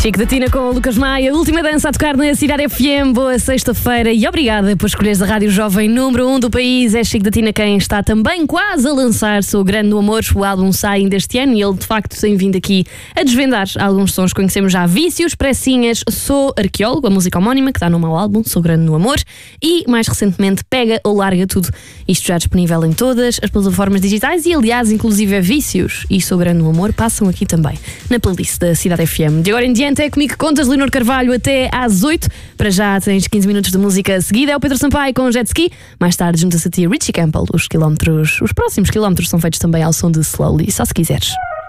Chico da Tina com o Lucas Maia, última dança a tocar na Cidade FM. Boa sexta-feira e obrigada por escolheres a Rádio Jovem número 1 do país. É Chico da Tina quem está também quase a lançar Sou Grande no Amor. O álbum sai ainda este ano e ele de facto tem vindo aqui a desvendar alguns sons. Conhecemos já Vícios, Pressinhas, Sou Arqueólogo, a música homónima que está no meu álbum Sou Grande no Amor, e mais recentemente Pega ou Larga Tudo. Isto já disponível em todas as plataformas digitais e aliás inclusive Vícios e Sou Grande no Amor passam aqui também na playlist da Cidade FM. De agora em diante é comigo que contas, Leonor Carvalho, até às 8. Para já tens 15 minutos de música a seguir. É o Pedro Sampaio com Jet Ski. Mais tarde junta-se a ti Richie Campbell. Os próximos quilómetros são feitos também ao som de Slowly, só se quiseres.